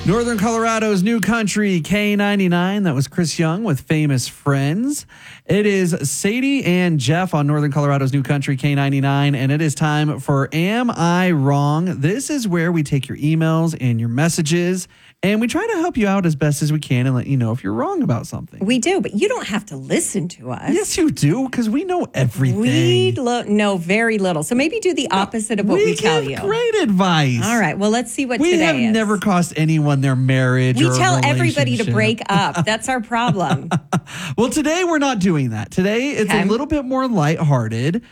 Northern Colorado's new country, K99. That was Chris Young with Famous Friends. It is Sadie and Jeff on Northern Colorado's new country, K99. And it is time for Am I Wrong? This is where we take your emails and your messages, and we try to help you out as best as we can and let you know if you're wrong about something. We do, but you don't have to listen to us. Yes, you do, because we know everything. We know very little. So maybe do the opposite of what we tell you. Great advice. All right, well, let's see what we today is. We have never cost anyone their marriage We or tell a everybody to relationship. break up. That's our problem. Well, today we're not doing that. Today it's a little bit more lighthearted.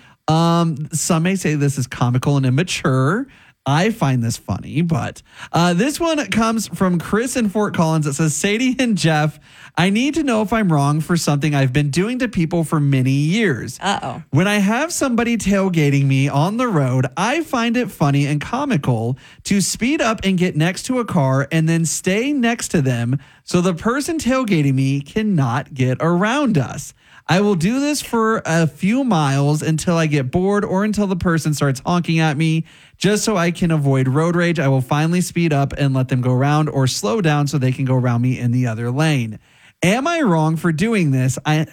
Some may say this is comical and immature. I find this funny, but this one comes from Chris in Fort Collins. It says, Sadie and Jeff, I need to know if I'm wrong for something I've been doing to people for many years. Uh-oh. When I have somebody tailgating me on the road, I find it funny and comical to speed up and get next to a car and then stay next to them so the person tailgating me cannot get around us. I will do this for a few miles until I get bored or until the person starts honking at me. Just so I can avoid road rage, I will finally speed up and let them go around or slow down so they can go around me in the other lane. Am I wrong for doing this? I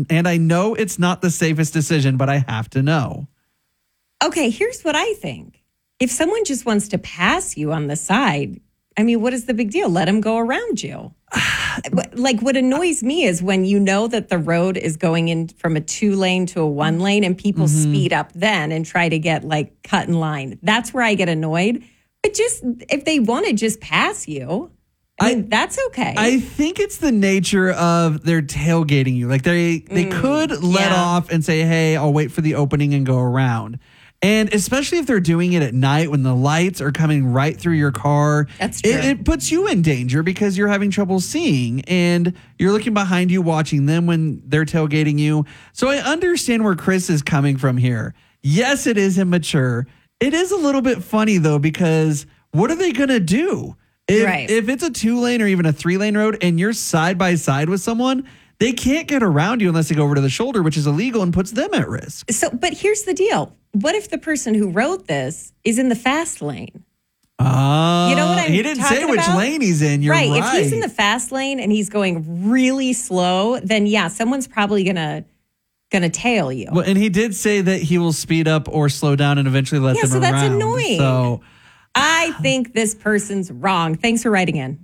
know it's not the safest decision, but I have to know. Okay, here's what I think. If someone just wants to pass you on the side, I mean, what is the big deal? Let them go around you. Like, what annoys me is when you know that the road is going in from a 2-lane to a 1-lane and people speed up then and try to get like cut in line. That's where I get annoyed. But just if they want to just pass you, I mean, that's okay. I think it's the nature of their tailgating you. Like they could let off and say, hey, I'll wait for the opening and go around. And especially if they're doing it at night when the lights are coming right through your car, that's true. It puts you in danger because you're having trouble seeing and you're looking behind you watching them when they're tailgating you. So I understand where Chris is coming from here. Yes, it is immature. It is a little bit funny, though, because what are they going to do? If it's a 2-lane or even a 3-lane road and you're side by side with someone, they can't get around you unless they go over to the shoulder, which is illegal and puts them at risk. So, but here's the deal. What if the person who wrote this is in the fast lane? You know what he didn't say which lane he's in. You're right. If he's in the fast lane and he's going really slow, then yeah, someone's probably gonna tail you. Well, and he did say that he will speed up or slow down and eventually let them around. Yeah, so that's annoying. So I think this person's wrong. Thanks for writing in.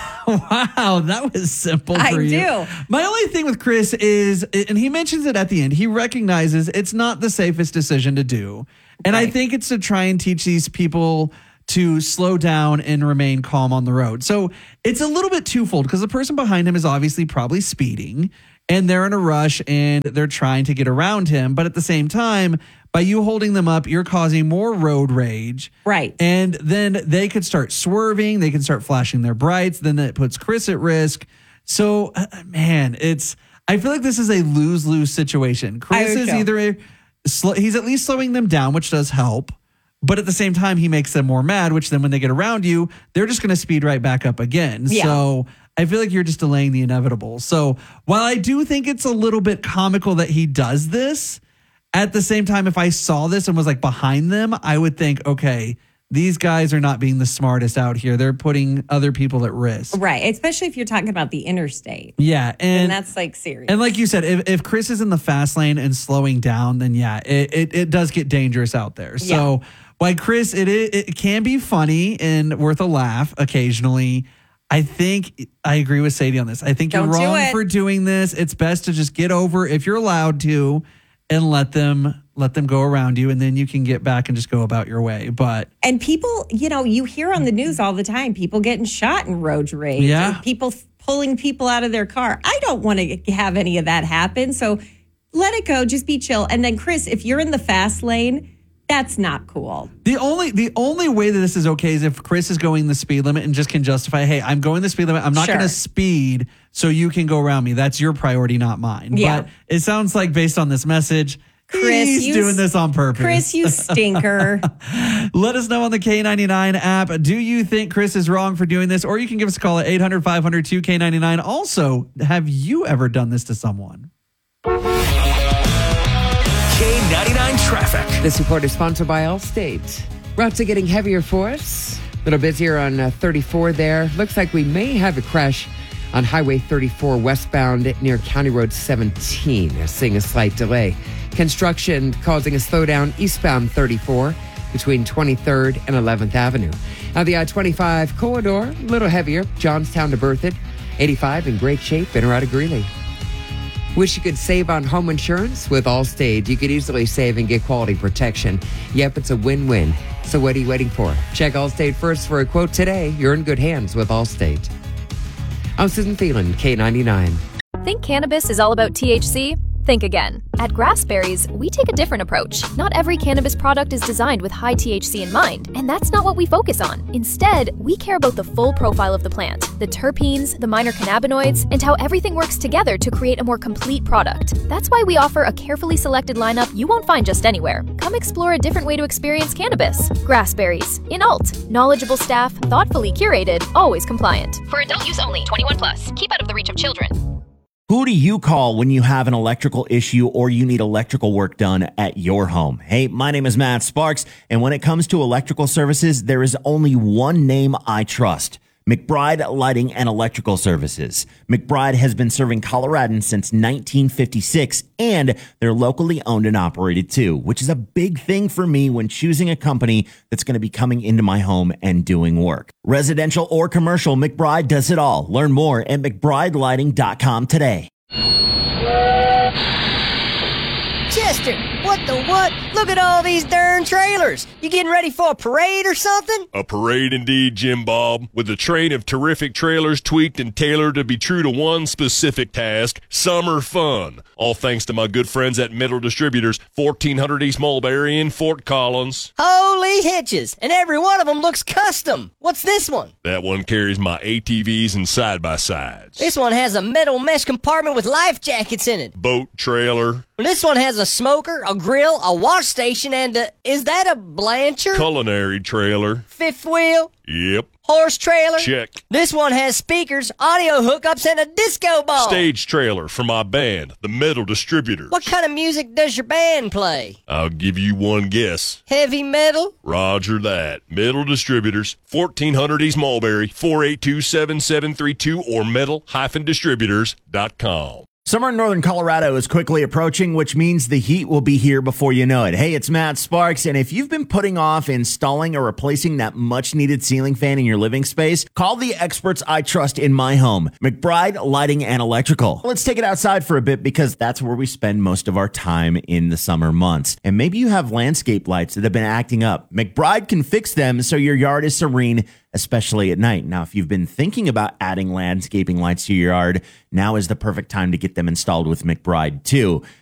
Wow, that was simple for you. I do. My only thing with Chris is, and he mentions it at the end, he recognizes it's not the safest decision to do. And I think it's to try and teach these people to slow down and remain calm on the road. So it's a little bit twofold because the person behind him is obviously probably speeding and they're in a rush and they're trying to get around him. But at the same time, by you holding them up, you're causing more road rage. Right. And then they could start swerving. They can start flashing their brights. Then that puts Chris at risk. So, man, I feel like this is a lose-lose situation. Chris is he's at least slowing them down, which does help. But at the same time, he makes them more mad, which then when they get around you, they're just going to speed right back up again. Yeah. So I feel like you're just delaying the inevitable. So while I do think it's a little bit comical that he does this, at the same time, if I saw this and was like behind them, I would think, okay, these guys are not being the smartest out here. They're putting other people at risk. Right. Especially if you're talking about the interstate. Yeah. And that's like serious. And like you said, if Chris is in the fast lane and slowing down, then yeah, it does get dangerous out there. Yeah. So while Chris, it can be funny and worth a laugh occasionally, I think I agree with Sadie on this. I think you're wrong for doing this. It's best to just get over if you're allowed to and let them go around you, and then you can get back and just go about your way. And people, you hear on the news all the time, people getting shot in road rage. Yeah. And people pulling people out of their car. I don't want to have any of that happen. So let it go. Just be chill. And then, Chris, if you're in the fast lane, that's not cool. The only way that this is okay is if Chris is going the speed limit and just can justify, hey, I'm going the speed limit. I'm not going to speed so you can go around me. That's your priority, not mine. Yeah. But it sounds like based on this message, Chris, he's doing this on purpose. Chris, you stinker. Let us know on the K99 app. Do you think Chris is wrong for doing this? Or you can give us a call at 800-500-2K99. Also, have you ever done this to someone? K99 Traffic. This report is sponsored by Allstate. Routes are getting heavier for us. little busier on 34 there. Looks like we may have a crash on Highway 34 westbound near County Road 17. Seeing a slight delay. Construction causing a slowdown eastbound 34 between 23rd and 11th Avenue. Now the I-25 corridor, a little heavier, Johnstown to Berthoud. 85 in great shape in or out of Greeley. Wish you could save on home insurance? With Allstate, you could easily save and get quality protection. Yep, it's a win-win. So what are you waiting for? Check Allstate first for a quote today. You're in good hands with Allstate. I'm Susan Phelan, K99. Think cannabis is all about THC? Think again. At Grassberries, we take a different approach. Not every cannabis product is designed with high THC in mind, and that's not what we focus on. Instead, we care about the full profile of the plant, the terpenes, the minor cannabinoids, and how everything works together to create a more complete product. That's why we offer a carefully selected lineup you won't find just anywhere. Come explore a different way to experience cannabis. Grassberries. In Alt. Knowledgeable staff, thoughtfully curated, always compliant. For adult use only, 21 plus. Keep out of the reach of children. Who do you call when you have an electrical issue or you need electrical work done at your home? Hey, my name is Matt Sparks, and when it comes to electrical services, there is only one name I trust. McBride Lighting and Electrical Services. McBride has been serving Coloradans since 1956, and they're locally owned and operated too, which is a big thing for me when choosing a company that's going to be coming into my home and doing work. Residential or commercial, McBride does it all. Learn more at McBrideLighting.com today. Chester, what the what? Look at all these darn trailers. You getting ready for a parade or something? A parade indeed, Jim Bob, with a train of terrific trailers tweaked and tailored to be true to one specific task, summer fun. All thanks to my good friends at Metal Distributors, 1400 East Mulberry in Fort Collins. Holy hitches, and every one of them looks custom. What's this one? That one carries my ATVs and side-by-sides. This one has a metal mesh compartment with life jackets in it. Boat trailer. This one has a smoker, a grill, a wash station, and is that a Blanchard? Culinary trailer. Fifth wheel? Yep. Horse trailer? Check. This one has speakers, audio hookups, and a disco ball. Stage trailer for my band, the Metal Distributors. What kind of music does your band play? I'll give you one guess. Heavy metal? Roger that. Metal Distributors, 1400 East Mulberry, 482-7732 or metal-distributors.com. Summer in northern Colorado is quickly approaching, which means the heat will be here before you know it. Hey, it's Matt Sparks, and if you've been putting off installing or replacing that much-needed ceiling fan in your living space, call the experts I trust in my home, McBride Lighting and Electrical. Let's take it outside for a bit because that's where we spend most of our time in the summer months. And maybe you have landscape lights that have been acting up. McBride can fix them so your yard is serene, especially at night. Now, if you've been thinking about adding landscaping lights to your yard, now is the perfect time to get them installed with McBride too.